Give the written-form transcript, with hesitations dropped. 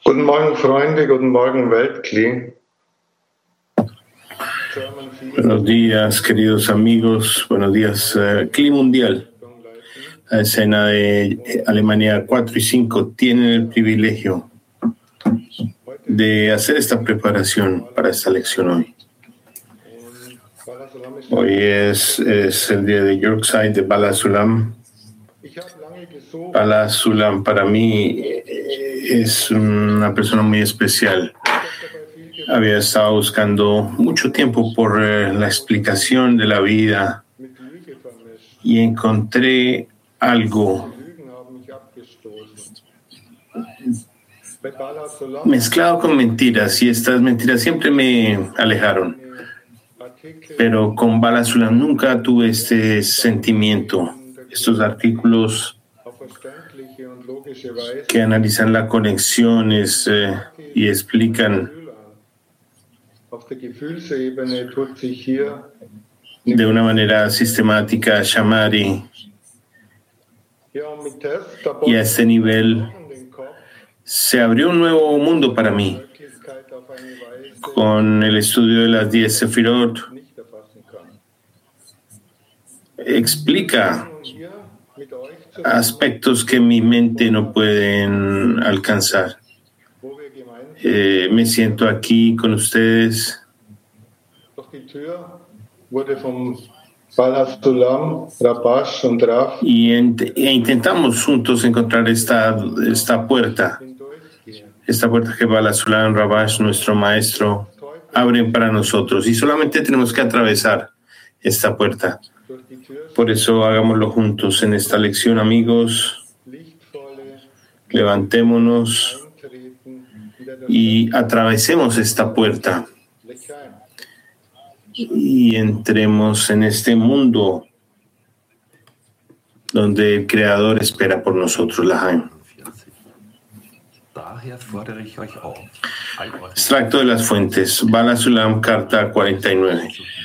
Guten Morgen, Freunde, guten Morgen, Weltkli. Buenos días, queridos amigos. Buenos días, Clima Mundial. La escena de Alemania 4 y 5 tienen el privilegio de hacer esta preparación para esta lección hoy. Hoy es el día de Yorkshire, de Bala Sulam. Bala Sulam para mí es una persona muy especial. Había estado buscando mucho tiempo por la explicación de la vida y encontré algo mezclado con mentiras, y estas mentiras siempre me alejaron. Pero con Bala Sulam nunca tuve este sentimiento. Estos artículos que analizan las conexiones y explican de una manera sistemática Shamari, y a este nivel se abrió un nuevo mundo para mí con el estudio de las 10 Sefirot. Explica aspectos que mi mente no pueden alcanzar. Me siento aquí con ustedes y intentamos juntos encontrar esta puerta que Bala Sulam, Rabash, nuestro maestro, abren para nosotros, y solamente tenemos que atravesar esta puerta. Por eso hagámoslo juntos en esta lección, amigos. Levantémonos y atravesemos esta puerta y entremos en este mundo donde el Creador espera por nosotros. L'chaim. Extracto de las fuentes. Bala Sulam, carta 49.